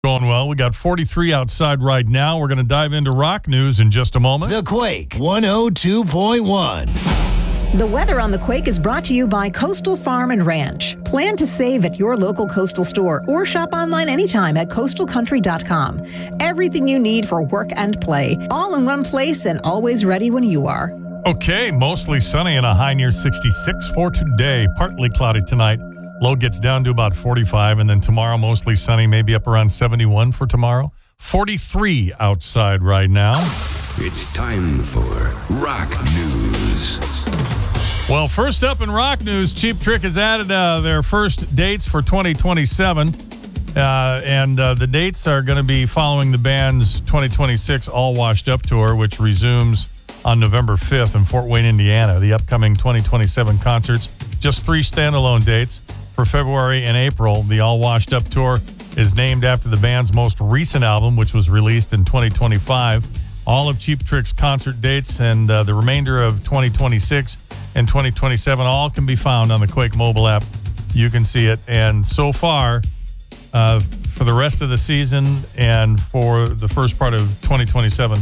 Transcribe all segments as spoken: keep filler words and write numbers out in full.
Going well. We got forty-three outside right now. We're going to dive into rock news in just a moment. The Quake one oh two point one. The weather on The Quake is brought to you by Coastal Farm and Ranch. Plan to save at your local Coastal store or shop online anytime at coastal country dot com. Everything you need for work and play, all in one place and always ready when you are. Okay, mostly sunny and a high near sixty-six for today. Partly cloudy tonight. Low gets down to about forty-five, and then tomorrow mostly sunny, maybe up around seventy-one for tomorrow. forty-three outside right now. It's time for rock news. Well, first up in rock news, Cheap Trick has added uh, their first dates for twenty twenty-seven. Uh, and uh, the dates are going to be following the band's twenty twenty-six All Washed Up tour, which resumes on November fifth in Fort Wayne, Indiana. The upcoming twenty twenty-seven concerts, just three standalone dates. For February and April, the All Washed Up tour is named after the band's most recent album, which was released in twenty twenty-five. All of Cheap Trick's concert dates and uh, the remainder of twenty twenty-six and twenty twenty-seven all can be found on the Quake mobile app. You can see it. And so far, uh, for the rest of the season and for the first part of twenty twenty-seven,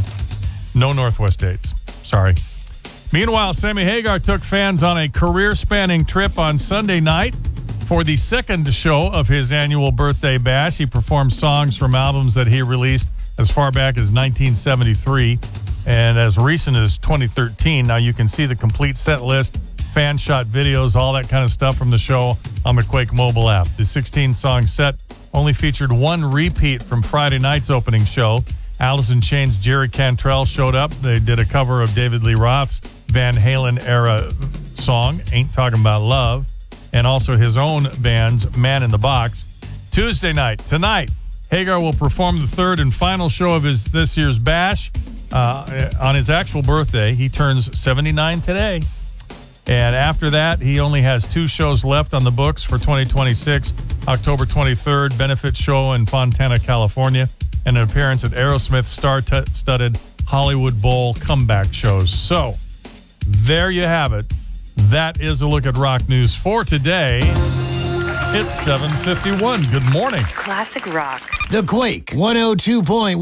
no Northwest dates. Sorry. Meanwhile, Sammy Hagar took fans on a career-spanning trip on Sunday night. For the second show of his annual birthday bash, he performed songs from albums that he released as far back as nineteen seventy-three and as recent as twenty thirteen. Now you can see the complete set list, fan shot videos, all that kind of stuff from the show on the Quake mobile app. The sixteen-song set only featured one repeat from Friday night's opening show. Alice in Chains' Jerry Cantrell showed up. They did a cover of David Lee Roth's Van Halen era song, Ain't Talking About Love, and also his own band's Man in the Box. Tuesday night, tonight, Hagar will perform the third and final show of his this year's bash uh, on his actual birthday. He turns seventy-nine today. And after that, he only has two shows left on the books for twenty twenty-six. October twenty-third, benefit show in Fontana, California, and an appearance at Aerosmith's star-studded Hollywood Bowl comeback shows. So, there you have it. That is a look at rock news for today. It's seven fifty-one. Good morning. Classic rock. The Quake one oh two point one.